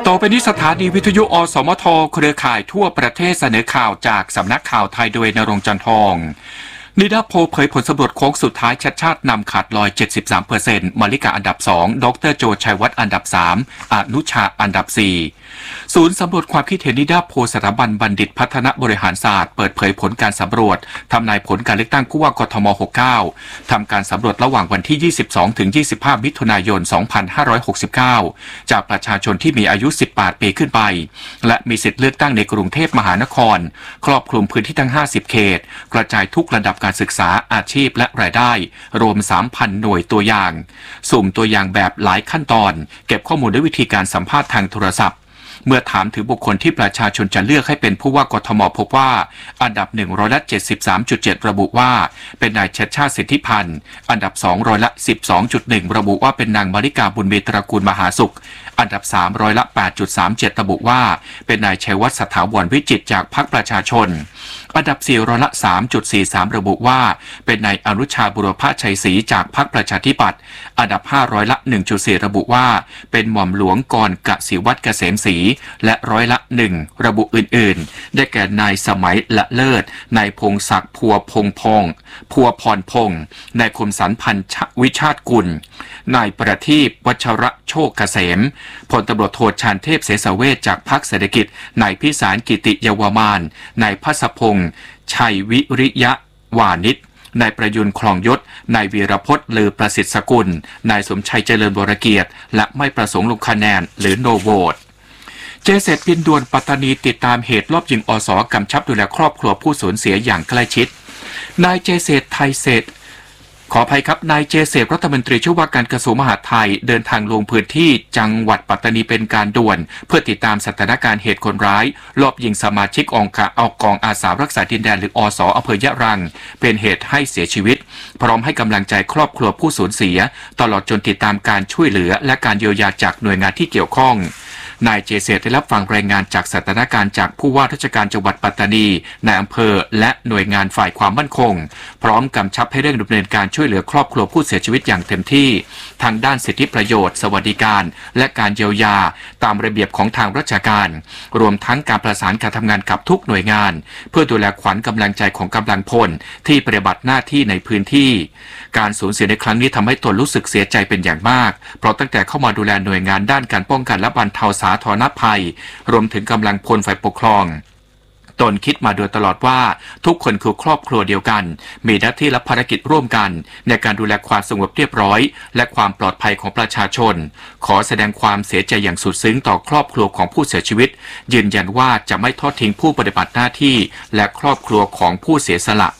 ต่อไปนี้สถานีวิทยุอสมทเครือข่ายทั่วประเทศเสนอข่าวจากสำนักข่าวไทยโดยณรงค์ จันทองนิดาโพลเผยผลสำรวจโค้งสุดท้ายชัดชาตินำขาดลอย 73% มาริกาอันดับ 2 ดร.โจชัยวัฒน์อันดับ 3 อนุชาอันดับ 4 ศูนย์สำรวจความคิดเห็นนิดาโพลสถาบันบัณฑิตพัฒนบริหารศาสตร์เปิดเผยผลการสำรวจทำนายผลการเลือกตั้งผู้ว่ากทม 69 ทำการสำรวจระหว่างวันที่ 22 ถึง 25 มิถุนายน 2569 จากประชาชนที่มีอายุ 18 ปีขึ้นไปและมีสิทธิเลือกตั้งในกรุงเทพมหานครครอบคลุมพื้นที่ทั้ง 50 เขตกระจายทุกระดับการศึกษาอาชีพและรายได้รวม 3,000 หน่วยตัวอย่างสุ่มตัวอย่างแบบหลายขั้นตอนเก็บข้อมูลด้วยวิธีการสัมภาษณ์ทางโทรศัพท์เมื่อถามถึงบุคคลที่ประชาชนจะเลือกให้เป็นผู้ว่ากทมพบว่าอันดับ 173.7 ระบุว่าเป็นนายชัชชาติสิทธิพันธ์อันดับ 212.1 ระบุว่าเป็นนางมาริกาบุญมีตระกูลมหาสุขอันดับ 8.37 ระบุว่าเป็นนายชัยวัฒน์สถาวรวิจิตรจากพรรคประชาชนอันดับ 3.43 ระบุว่าเป็นนายอนุชาบุรพชัยศรีจากพรรคประชาธิปัตย์อันดับ 1.4 ระบุว่าเป็นหม่อมหลวงกรกสิวัฒน์เกษมศรีและ1%ระบุอื่นๆได้แก่นายสมัยละเลิศนายพงศักดิ์พัวพรพงศ์นายคมสันพันธ์วิชาติกุลนายประทีปวัชระโชคเกษมพลตำรวจโทชาญเทพเสสเวชจากพรรคเศรษฐกิจนายพิสารกิติเยาวมานนายภัสพงษ์ชัยวิริยะวานิชนายประยุนคลองยศนายวีรพจน์ลือประสิทธิ์สกุลนายสมชัยเจริญวรเกียรติและไม่ประสงค์ลงคะแนนหรือโนโหวตเจเสตบินด่วนปัตตานีติดตามเหตุลอบยิงอส.กำชับดูแลครอบครัวผู้สูญเสียอย่างใกล้ชิดนายเจเสตไทยเศษขออภัยครับนายเจเสตรัฐมนตรีช่วยว่าการกระทรวงมหาดไทยเดินทางลงพื้นที่จังหวัดปัตตานีเป็นการด่วนเพื่อติดตามสถานการณ์เหตุคนร้ายลอบยิงสมาชิกกองอาสารักษาดินแดนหรืออส.อำเภอยะรังเป็นเหตุให้เสียชีวิตพร้อมให้กำลังใจครอบครัวผู้สูญเสียตลอดจนติดตามการช่วยเหลือและการเยียวยาจากหน่วยงานที่เกี่ยวข้องนายเจเสตได้รับฟังรายงานจากสถานการณ์จากผู้ว่าราชการจังหวัดปัตตานีในอำเภอและหน่วยงานฝ่ายความมั่นคงพร้อมกำชับให้เร่งดำเนินการช่วยเหลือครอบครัวผู้เสียชีวิตอย่างเต็มที่ทางด้านสิทธิประโยชน์สวัสดิการและการเยียวยาตามระเบียบของทางราชการรวมทั้งการประสานการทำงานกับทุกหน่วยงานเพื่อดูแลขวัญกำลังใจของกำลังพลที่ปฏิบัติหน้าที่ในพื้นที่การสูญเสียในครั้งนี้ทำให้ตนรู้สึกเสียใจเป็นอย่างมากเพราะตั้งแต่เข้ามาดูแลหน่วยงานด้านการป้องกันและบรรเทาสาธารณภัยรวมถึงกำลังพลฝ่ายปกครองตนคิดมาโดยตลอดว่าทุกคนคือครอบครัวเดียวกันมีหน้าที่และภารกิจร่วมกันในการดูแลความสงบเรียบร้อยและความปลอดภัยของประชาชนขอแสดงความเสียใจอย่างสุดซึ้งต่อครอบครัวของผู้เสียชีวิตยืนยันว่าจะไม่ทอดทิ้งผู้ปฏิบัติหน้าที่และครอบครัวของผู้เสียสละ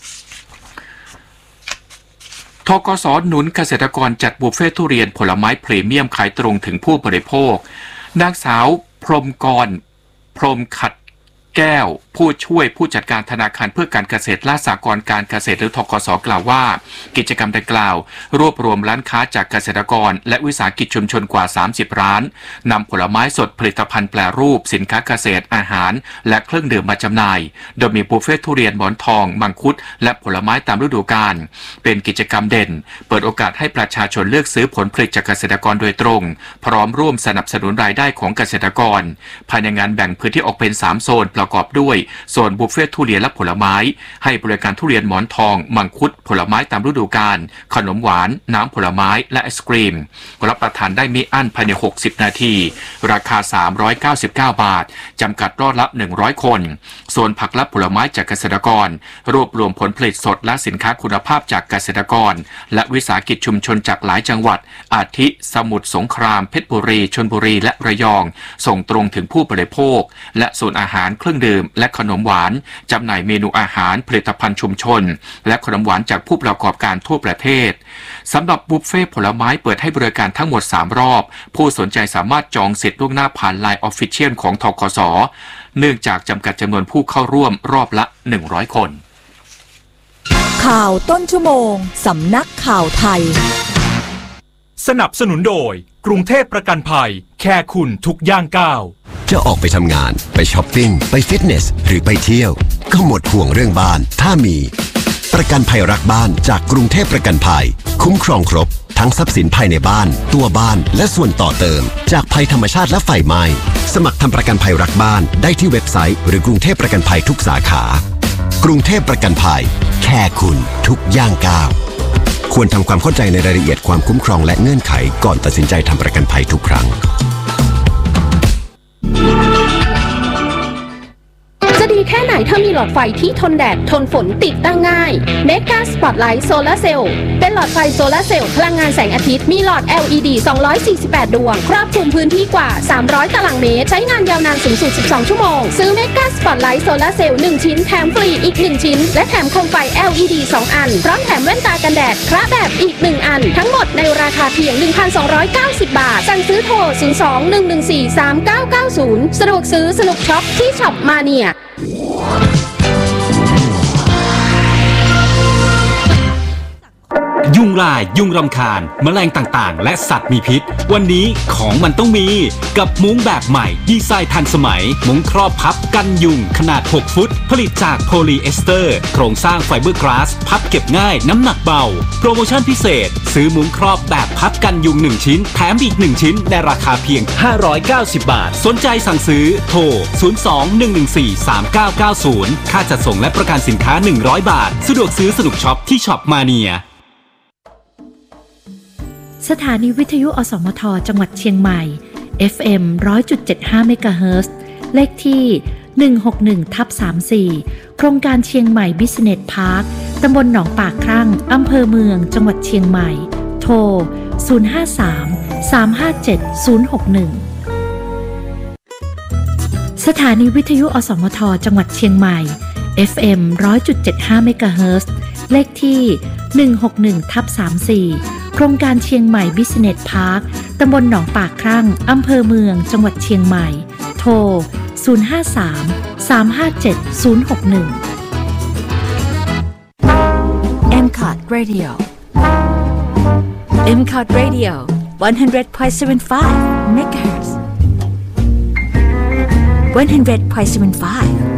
ธกส.หนุนเกษตรกรจัดบุฟเฟ่ทุเรียนผลไม้พรีเมียมขายตรงถึงผู้บริโภคนางสาวพรหมกรพรหมขัดแก้วผู้ช่วยผู้จัดการธนาคารเพื่อการเกษตรและสหกรณ์การเกษตรหรือธกส.กล่าวว่ากิจกรรมดังกล่าวรวบรวมร้านค้าจากเกษตรกรและวิสาหกิจชุมชนกว่า30ร้านนำผลไม้สดผลิตภัณฑ์แปรรูปสินค้าเกษตรอาหารและเครื่องดื่มมาจำหน่ายโดยมีบุฟเฟ่ทุเรียนหมอนทองมังคุดและผลไม้ตามฤดูกาลเป็นกิจกรรมเด่นเปิดโอกาสให้ประชาชนเลือกซื้อผลผลิตจากเกษตรกรโดยตรงพร้อมร่วมสนับสนุนรายได้ของเกษตรกรภายในงานแบ่งพื้นที่ออกเป็น3โซนประกอบด้วยโซนบุฟเฟ่ทุเรียนและผลไม้ให้บริการทุเรียนหมอนทองมังคุดผลไม้ตามฤดูกาลขนมหวานน้ำผลไม้และไอศกรีมรับประทานได้มิอั้นภายใน60นาทีราคา399 บาทจำกัดรอบละ100คนส่วนผักและผลไม้จากเกษตรกรรวบรวมผลผลิตสดและสินค้าคุณภาพจากเกษตรกรและวิสาหกิจชุมชนจากหลายจังหวัดอาทิสมุทรสงครามเพชรบุรีชลบุรีและระยองส่งตรงถึงผู้บริโภคและส่วนอาหารเครื่องดื่มและขนมหวานจำหน่ายเมนูอาหารผลิตภัณฑ์ชุมชนและขนมหวานจากผู้ประกอบการทั่วประเทศสำหรับบุฟเฟ่ผลไม้เปิดให้บริการทั้งหมด3รอบผู้สนใจสามารถจองสิทธิ์ล่วงหน้าผ่าน LINE Official ของธกส.เนื่องจากจำกัดจำนวนผู้เข้าร่วมรอบละ100คนข่าวต้นชั่วโมงสำนักข่าวไทยสนับสนุนโดยกรุงเทพประกันภัยแค่คุณทุกย่างก้าวจะออกไปทำงานไปช้อปปิ้งไปฟิตเนสหรือไปเที่ยวก็หมดห่วงเรื่องบ้านถ้ามีประกันภัยรักบ้านจากกรุงเทพประกันภัยคุ้มครองครบทั้งทรัพย์สินภายในบ้านตัวบ้านและส่วนต่อเติมจากภัยธรรมชาติและไฟไหม้สมัครทำประกันภัยรักบ้านได้ที่เว็บไซต์หรือกรุงเทพประกันภัยทุกสาขากรุงเทพประกันภัยแค่คุณทุกย่างก้าวควรทำความเข้าใจในรายละเอียดความคุ้มครองและเงื่อนไขก่อนตัดสินใจทำประกันภัยทุกครั้งจะดีแค่ไหนถ้ามีหลอดไฟที่ทนแดดทนฝนติดตั้งง่าย Mega Spotlight Solar Cell เป็นหลอดไฟโซลาร์เซลล์พลังงานแสงอาทิตย์มีหลอด LED 248 ดวงครอบคลุมพื้นที่กว่า300ตารางเมตรใช้งานยาวนานสูงสุด12ชั่วโมงซื้อ Mega Spotlight Solar Cell 1 ชิ้นแถมฟรีอีก1ชิ้นและแถมโคมไฟ LED 2 อันพร้อมแถมแว่นตากันแดดคระแบบอีก1อันทั้งหมดในราคาเพียง 1,290 บาทสั่งซื้อโทร 02-114-3990 สะดวกซื้อสนุกช็อปที่ช็อปมาเนียยุงลายยุงรำคาญแมลงต่างๆและสัตว์มีพิษวันนี้ของมันต้องมีกับมุ้งแบบใหม่ดีไซน์ทันสมัยมุ้งครอบพับกันยุงขนาด6ฟุตผลิตจากโพลีเอสเตอร์โครงสร้างไฟเบอร์กลาสพับเก็บง่ายน้ำหนักเบาโปรโมชั่นพิเศษซื้อมุ้งครอบแบบพับกันยุง1ชิ้นแถมอีก1ชิ้นในราคาเพียง590 บาทสนใจสั่งซื้อโทร 02-114-3990 ค่าจัดส่งและประกันสินค้า100 บาทสะดวกซื้อสนุกช็อปที่ช็อปมาเนียสถานีวิทยุอสมทจังหวัดเชียงใหม่ FM 100.75 เมกะเฮิรตซ์เลขที่ 161/34 โครงการเชียงใหม่ Business Park ตำบลหนองปากครั่งอำเภอเมืองจังหวัดเชียงใหม่โทร 053-357-061 สถานีวิทยุอสมทจังหวัดเชียงใหม่ FM 100.75 เมกะเฮิรตซ์เลขที่ 161/34 โครงการเชียงใหม่ Business Park ตำบลหนองปากครั่งอำเภอเมืองจังหวัดเชียงใหม่โทร 053-357-061 MCOT Radio MCOT Radio 100.75 MHz 100.75